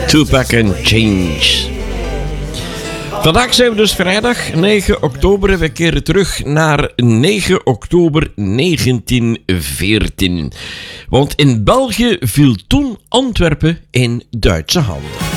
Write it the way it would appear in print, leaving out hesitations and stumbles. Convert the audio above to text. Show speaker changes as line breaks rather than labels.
Tupac and Change. Vandaag zijn we dus vrijdag 9 oktober en we keren terug naar 9 oktober 1914. Want in België viel toen Antwerpen in Duitse handen.